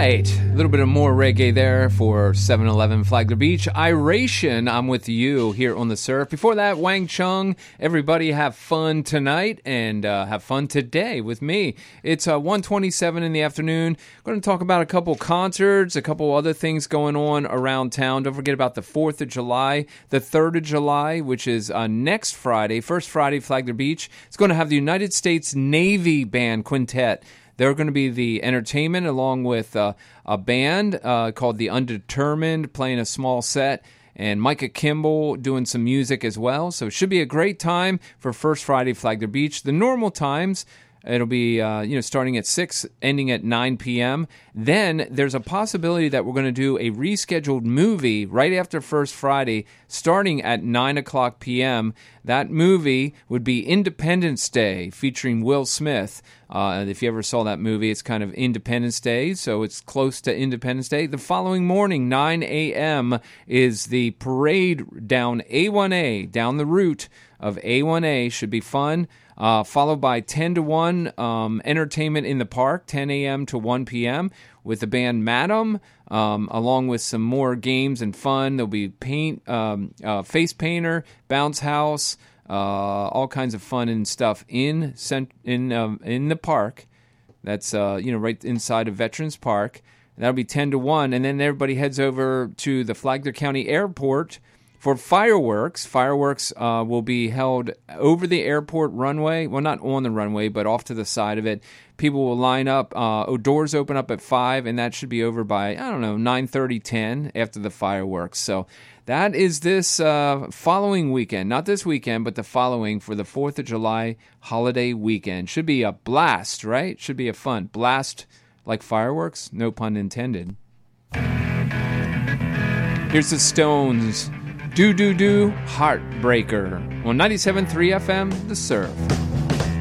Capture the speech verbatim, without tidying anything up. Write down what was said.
right, a little bit of more reggae there for seven eleven Flagler Beach. Iration, I'm with you here on the surf. Before that, Wang Chung. Everybody have fun tonight and uh, have fun today with me. It's uh, one twenty-seven in the afternoon. I'm going to talk about a couple concerts, a couple other things going on around town. Don't forget about the fourth of July, the third of July, which is uh, next Friday, first Friday, Flagler Beach. It's going to have the United States Navy Band Quintet. They're going to be the entertainment along with uh, a band uh, called The Undetermined playing a small set, and Micah Kimball doing some music as well. So it should be a great time for First Friday Flagler Beach. The normal times, it'll be uh, you know starting at six, ending at nine p.m. Then there's a possibility that we're going to do a rescheduled movie right after First Friday, starting at nine o'clock p.m. That movie would be Independence Day, featuring Will Smith. Uh, if you ever saw that movie, it's kind of Independence Day, so it's close to Independence Day. The following morning, nine a.m., is the parade down A one A, down the route of A one A. Should be fun. Uh, followed by ten to one um, entertainment in the park, ten a.m. to one p.m. with the band Madam, um, along with some more games and fun. There'll be paint, um, uh, face painter, bounce house, uh, all kinds of fun and stuff in cent- in um, in the park. That's uh, you know right inside of Veterans Park. That'll be ten to one, and then everybody heads over to the Flagler County Airport for fireworks. Fireworks uh, will be held over the airport runway. Well, not on the runway, but off to the side of it. People will line up. Uh, doors open up at five, and that should be over by, I don't know, nine thirty, ten after the fireworks. So that is this uh, following weekend. Not this weekend, but the following for the fourth of July holiday weekend. Should be a blast, right? Should be a fun blast like fireworks. No pun intended. Here's the Stones. Do, do, do, Heartbreaker on ninety-seven point three F M, The Surf.